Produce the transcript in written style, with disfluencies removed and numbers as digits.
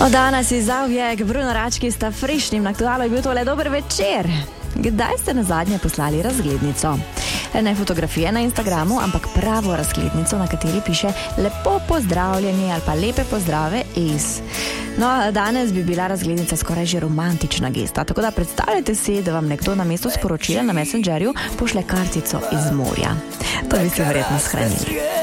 Danes je Zavjek, Bruno Rački sta frišnim, na aktualu je bil tole dober večer. Kdaj ste nazadnje poslali razglednico? Ne fotografije na Instagramu, ampak pravo razglednico, na kateri piše lepo pozdravljeni ali pa lepe pozdrave iz. No, danes bi bila razglednica skoraj že romantična gesta, tako da predstavljajte si, da vam nekdo na mesto sporočila na Messengerju pošle kartico iz morja. To bi se verjetno shranili.